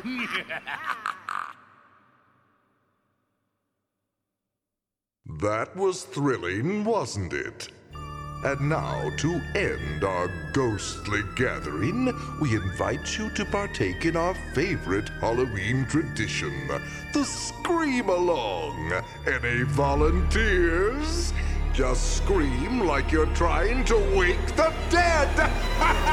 That was thrilling, wasn't it? And now, to end our ghostly gathering, we invite you to partake in our favorite Halloween tradition, the Scream-Along. Any volunteers? Just scream like you're trying to wake the dead!